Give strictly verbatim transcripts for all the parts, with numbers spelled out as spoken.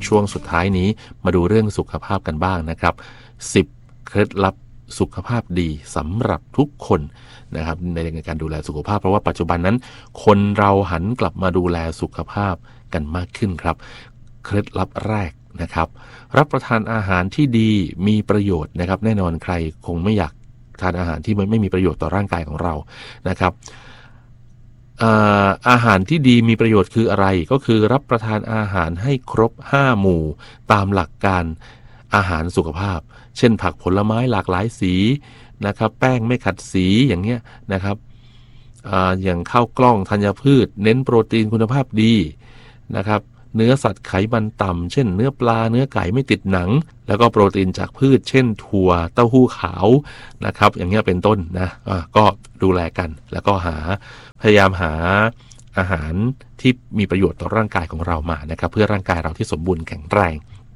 ช่วงสุดท้ายนี้มาดูเรื่องสุขภาพกันบ้างนะครับสิบเคล็ดลับสุขภาพดีสำหรับทุกคนนะครับในการดูแลสุขภาพเพราะว่าปัจจุบันนั้นคนเราหันกลับมาดูแลสุขภาพกันมากขึ้นครับเคล็ดลับแรกนะครับรับประทานอาหารที่ดีมีประโยชน์นะครับแน่นอนใครคงไม่อยากทานอาหารที่ไม่มีประโยชน์ต่อร่างกายของเรานะครับอาอาหารที่ดีมีประโยชน์คืออะไรก็คือรับประทานอาหารให้ครบห้าหมู่ตามหลักการอาหารสุขภาพเช่นผักผลไม้หลากหลายสีนะครับแป้งไม่ขัดสีอย่างเงี้ยนะครับ อ, อย่างข้าวกล้องธัญพืชเน้นโปรตีนคุณภาพดีนะครับเนื้อสัตว์ไขมันต่ำเช่นเนื้อปลาเนื้อไก่ไม่ติดหนังแล้วก็โปรตีนจากพืชเช่นถั่วเต้าหู้ขาวนะครับอย่างเงี้ยเป็นต้นนะก็ดูแลกันแล้วก็หาพยายามหาอาหารที่มีประโยชน์ต่อร่างกายของเรามานะครับเพื่อร่างกายเราที่สมบูรณ์แข็งแรง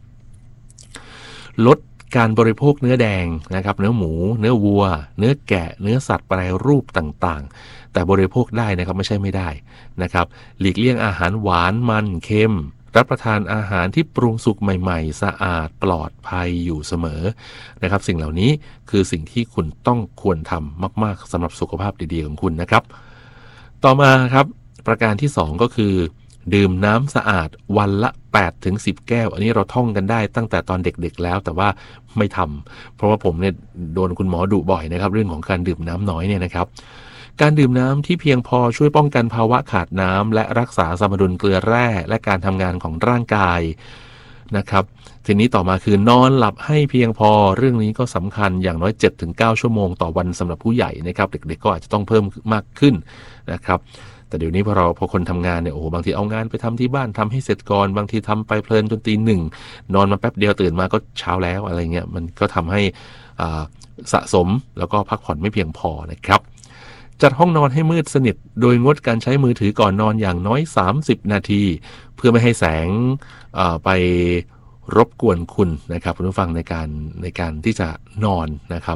ลดการบริโภคเนื้อแดงนะครับเนื้อหมูเนื้อวัวเนื้อแกะเนื้อสัตว์แปรรูปต่างๆแต่บริโภคได้นะครับไม่ใช่ไม่ได้นะครับหลีกเลี่ยงอาหารหวานมันเค็มรับประทานอาหารที่ปรุงสุกใหม่ๆสะอาดปลอดภัยอยู่เสมอนะครับสิ่งเหล่านี้คือสิ่งที่คุณต้องควรทำมากๆสำหรับสุขภาพดีๆของคุณนะครับต่อมาครับประการที่สองก็คือดื่มน้ำสะอาดวันละ แปดถึงสิบ แก้วอันนี้เราท่องกันได้ตั้งแต่ตอนเด็กๆแล้วแต่ว่าไม่ทำเพราะว่าผมเนี่ยโดนคุณหมอดุบ่อยนะครับเรื่องของการดื่มน้ำน้อยเนี่ยนะครับการดื่มน้ำที่เพียงพอช่วยป้องกันภาวะขาดน้ำและรักษาสมดุลเกลือแร่และการทำงานของร่างกายนะครับทีนี้ต่อมาคือนอนหลับให้เพียงพอเรื่องนี้ก็สำคัญอย่างน้อย เจ็ดถึงเก้า ชั่วโมงต่อวันสำหรับผู้ใหญ่นะครับเด็กๆก็อาจจะต้องเพิ่มมากขึ้นนะครับแต่เดี๋ยวนี้พอเราพอคนทำงานเนี่ยโอ้โหบางทีเอางานไปทำที่บ้านทำให้เสร็จก่อนบางทีทำไปเพลินจนตีหนึ่งนอนมาแป๊บเดียวตื่นมาก็เช้าแล้วอะไรเงี้ยมันก็ทำให้สะสมแล้วก็พักผ่อนไม่เพียงพอนะครับจัดห้องนอนให้มืดสนิทโดยงดการใช้มือถือก่อนนอนอย่างน้อยสามสิบนาทีเพื่อไม่ให้แสงไปรบกวนคุณนะครับคุณผู้ฟังในการในการที่จะนอนนะครับ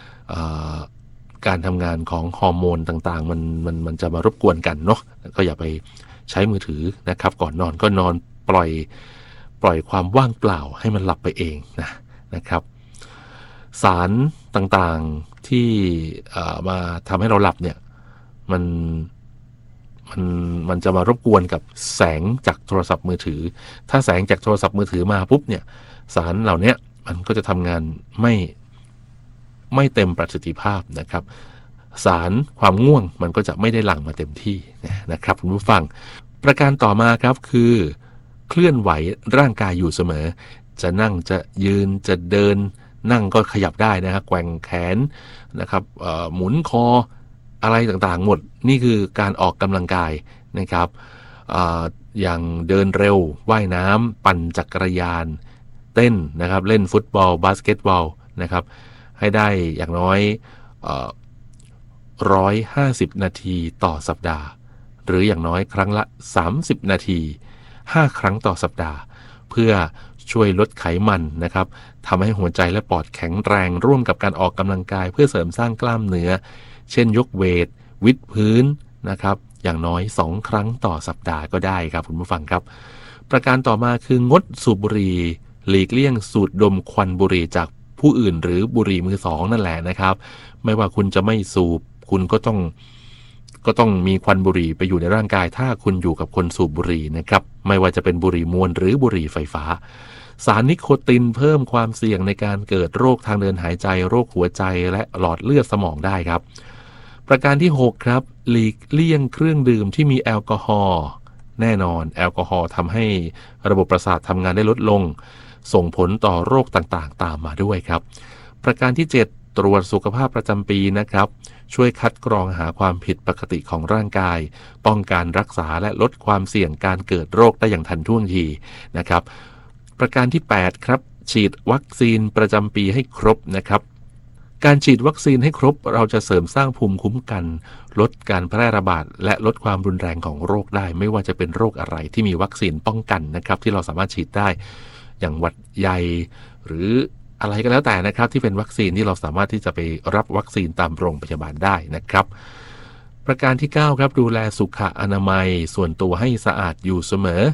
การทำงานของฮอร์โมนต่างๆมันมันมันจะมารบกวนกันเนาะก็อย่าไปใช้มือถือนะครับก่อนนอนก็นอนปล่อยปล่อยความว่างเปล่าให้มันหลับไปเองนะนะครับสารต่างๆที่มาทำให้เราหลับเนี่ยมันมันมันจะมารบกวนกับแสงจากโทรศัพท์มือถือถ้าแสงจากโทรศัพท์มือถือมาปุ๊บเนี่ยสารเหล่านี้มันก็จะทำงานไม่ไม่เต็มประสิทธิภาพนะครับสารความง่วงมันก็จะไม่ได้หลั่งมาเต็มที่นะครับคุณผู้ฟังประการต่อมาครับคือเคลื่อนไหวร่างกายอยู่เสมอจะนั่งจะยืนจะเดินนั่งก็ขยับได้นะครับแกว่งแขนนะครับหมุนคออะไรต่างๆหมดนี่คือการออกกำลังกายนะครับอย่างเดินเร็วว่ายน้ำปั่นจักรยานเต้นนะครับเล่นฟุตบอลบาสเกตบอลนะครับให้ได้อย่างน้อยหนึ่งร้อยห้าสิบนาทีต่อสัปดาห์หรืออย่างน้อยครั้งละสามสิบนาทีห้าครั้งต่อสัปดาห์เพื่อช่วยลดไขมันนะครับทำให้หัวใจและปอดแข็งแรงร่วมกับการออกกำลังกายเพื่อเสริมสร้างกล้ามเนื้อเช่นยกเวทวิดพื้นนะครับอย่างน้อยสองครั้งต่อสัปดาห์ก็ได้ครับคุณผู้ฟังครับประการต่อมาคืองดสูบบุหรี่หลีกเลี่ยงสูดดมควันบุหรี่จากผู้อื่นหรือบุหรี่มือสองนั่นแหละนะครับไม่ว่าคุณจะไม่สูบคุณก็ต้องก็ต้องมีควันบุหรี่ไปอยู่ในร่างกายถ้าคุณอยู่กับคนสูบบุหรี่นะครับไม่ว่าจะเป็นบุหรี่มวลหรือบุหรี่ไฟฟ้าสารนิโคตินเพิ่มความเสี่ยงในการเกิดโรคทางเดินหายใจโรคหัวใจและหลอดเลือดสมองได้ครับประการที่หกครับหลีกเลี่ยงเครื่องดื่มที่มีแอลกอฮอล์แน่นอนแอลกอฮอล์ทำให้ระบบประสาททำงานได้ลดลงส่งผลต่อโรคต่างๆตามมาด้วยครับประการที่เจ็ดตรวจสุขภาพประจำปีนะครับช่วยคัดกรองหาความผิดปกติของร่างกายป้องกันรักษาและลดความเสี่ยงการเกิดโรคได้อย่างทันท่วงทีนะครับประการที่แปดครับฉีดวัคซีนประจำปีให้ครบนะครับการฉีดวัคซีนให้ครบเราจะเสริมสร้างภูมิคุ้มกันลดการแพร่ระบาดและลดความรุนแรงของโรคได้ไม่ว่าจะเป็นโรคอะไรที่มีวัคซีนป้องกันนะครับที่เราสามารถฉีดได้อย่างหวัดใหญ่หรืออะไรก็แล้วแต่นะครับที่เป็นวัคซีนที่เราสามารถที่จะไปรับวัคซีนตามโรงพยาบาลได้นะครับประการที่เก้าครับดูแลสุขอนามัยส่วนตัวให้สะอาดอยู่เสมอ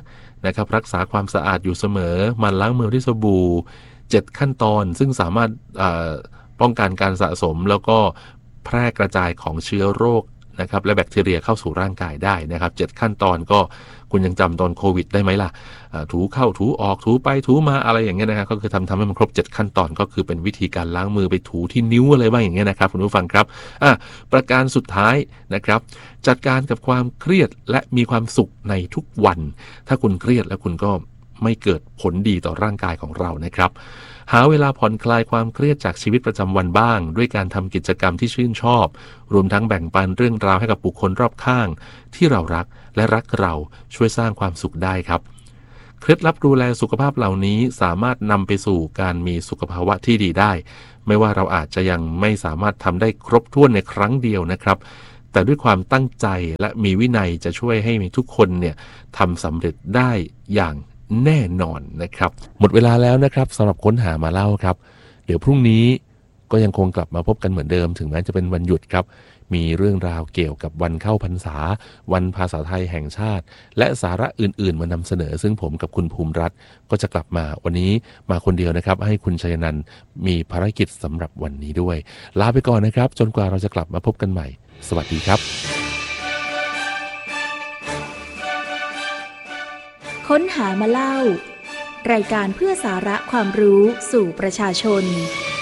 นะครับรักษาความสะอาดอยู่เสมอมันล้างมือด้วยสบู่เจ็ดขั้นตอนซึ่งสามารถป้องกันการสะสมแล้วก็แพร่กระจายของเชื้อโรคนะครับและแบคทีเรียเข้าสู่ร่างกายได้นะครับเจ็ดขั้นตอนก็คุณยังจำตอนโควิดได้ไหมล่ะถูเข้าถูออกถูไปถูมาอะไรอย่างเงี้ยนะครับก็คือทำทำให้มันครบเจ็ดขั้นตอนก็คือเป็นวิธีการล้างมือไปถูที่นิ้วอะไรบ้างอย่างเงี้ยนะครับคุณผู้ฟังครับอ่ะประการสุดท้ายนะครับจัดการกับความเครียดและมีความสุขในทุกวันถ้าคุณเครียดแล้วคุณก็ไม่เกิดผลดีต่อร่างกายของเรานะครับหาเวลาผ่อนคลายความเครียดจากชีวิตประจำวันบ้างด้วยการทำกิจกรรมที่ชื่นชอบรวมทั้งแบ่งปันเรื่องราวให้กับบุคคลรอบข้างที่เรารักและรักเราช่วยสร้างความสุขได้ครับเคล็ดลับดูแลสุขภาพเหล่านี้สามารถนำไปสู่การมีสุขภาวะที่ดีได้ไม่ว่าเราอาจจะยังไม่สามารถทำได้ครบถ้วนในครั้งเดียวนะครับแต่ด้วยความตั้งใจและมีวินัยจะช่วยให้ทุกคนเนี่ยทำสำเร็จได้อย่างแน่นอนนะครับหมดเวลาแล้วนะครับสำหรับค้นหามาเล่าครับเดี๋ยวพรุ่งนี้ก็ยังคงกลับมาพบกันเหมือนเดิมถึงแม้จะเป็นวันหยุดครับมีเรื่องราวเกี่ยวกับวันเข้าพรรษาวันภาษาไทยแห่งชาติและสาระอื่นๆมานำเสนอซึ่งผมกับคุณภูมิรัตน์ก็จะกลับมาวันนี้มาคนเดียวนะครับให้คุณชัยนันท์มีภารกิจสำหรับวันนี้ด้วยลาไปก่อนนะครับจนกว่าเราจะกลับมาพบกันใหม่สวัสดีครับค้นหามาเล่ารายการเพื่อสาระความรู้สู่ประชาชน